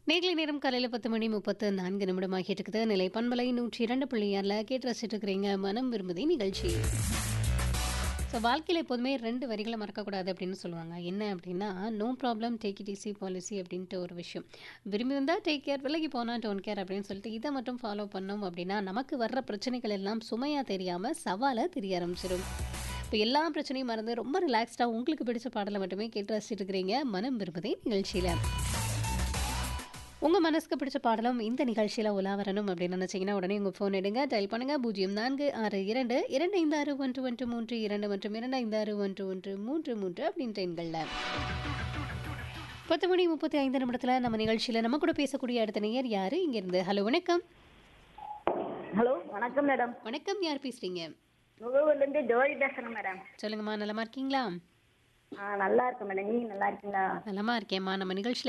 நேர்லை நேரம் காலையில் 10:34 ஆகிட்டு இருக்குது. நிலை பண்பலை 102.6 கேட்டு ரசிச்சுட்டு இருக்கிறீங்க மனம் விரும்புதே நிகழ்ச்சி. ஸோ வாழ்க்கையில் எப்போதுமே 2 வரிகளை மறக்கக்கூடாது அப்படின்னு சொல்லுவாங்க. என்ன அப்படின்னா, no problem take it easy policy அப்படின்ட்டு ஒரு விஷயம். விரும்பி வந்தால் டேக் கேர், விலகி போனால் டோன்ட் கேர் அப்படின்னு சொல்லிட்டு இதை மட்டும் ஃபாலோ பண்ணோம் அப்படின்னா நமக்கு வர்ற பிரச்சனைகள் எல்லாம் சுமையாக தெரியாமல் சவாலாக தெரிய ஆரம்பிச்சிடும். இப்போ எல்லா பிரச்சனையும் மறந்து ரொம்ப ரிலாக்ஸ்டாக உங்களுக்கு பிடிச்ச பாடலை மட்டுமே கேட்டு ரசிச்சுட்டு இருக்கிறீங்க மனம் விரும்புதே நிகழ்ச்சியில். உங்கள் மனசுக்கு பிடிச்ச பாடலும் இந்த நிகழ்ச்சியில் உலா வரணும் அப்படின்னு நினச்சிங்கன்னா உடனே உங்கள் ஃபோன் எடுங்க, டயல் பண்ணுங்கள் 0462256113 மற்றும் 256133 அப்படின்ற எண்களில். 10:35 நம்ம நிகழ்ச்சியில் நம்ம கூட பேசக்கூடிய அடுத்த நேயர் யார் இங்கேருந்து? ஹலோ வணக்கம். ஹலோ வணக்கம் மேடம். வணக்கம், யார் பேசுகிறீங்க? முகவூர்லேருந்து ஜோதி பேசுகிறேன் மேடம். சொல்லுங்கம்மா, நலமா இருக்கீங்களா? நல்லா இருக்கேன் மேடம். நீங்கள் நல்லா இருக்கீங்களா? நலமா இருக்கேம்மா. நம்ம நிகழ்ச்சியில்